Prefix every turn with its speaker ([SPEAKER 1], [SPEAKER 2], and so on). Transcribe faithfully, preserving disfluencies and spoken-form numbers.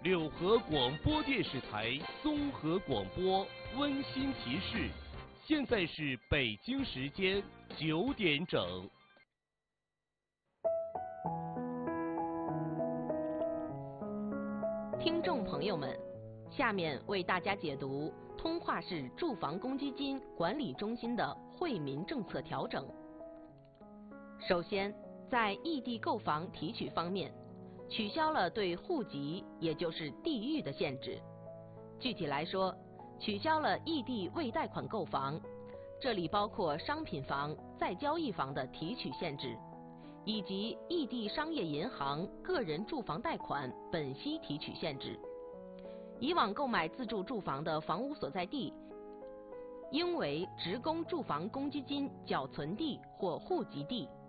[SPEAKER 1] 柳河广播电视台综合广播温馨提示：现在是北京时间九点整。
[SPEAKER 2] 听众朋友们，下面为大家解读通化市住房公积金管理中心的惠民政策调整。首先，在异地购房提取方面，取消了对户籍，也就是地域的限制。具体来说，取消了异地未贷款购房，这里包括商品房、再交易房的提取限制，以及异地商业银行个人住房贷款本息提取限制。以往购买自住住房的房屋所在地，应为职工住房公积金缴存地或户籍地。